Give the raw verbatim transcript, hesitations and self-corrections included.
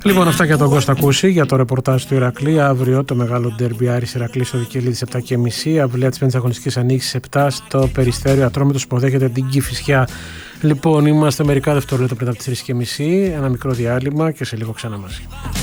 Λοιπόν, αυτά για τον Κώστα Κούση, για το ρεπορτάζ του Ηρακλή. Αύριο το μεγάλο ντέρμπι Άρης Ηρακλής στο Βικελίδης επτά και μισή. Αυλαία της πέμπτης αγωνιστικής ανοίξης επτά στο Περιστέριο Ατρόμητος υποδέχεται την Κηφισιά. Λοιπόν, είμαστε μερικά δευτερόλεπτα πριν από τις τρεις και μισή. Ένα μικρό διάλειμμα και σε λίγο ξανά μαζί.